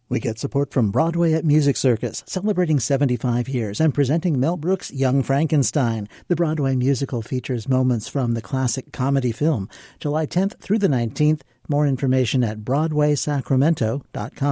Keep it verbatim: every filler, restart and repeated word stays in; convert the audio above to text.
We get support from Broadway at Music Circus, celebrating seventy-five years and presenting Mel Brooks' Young Frankenstein. The Broadway musical features moments from the classic comedy film. July tenth through the nineteenth. More information at broadway sacramento dot com.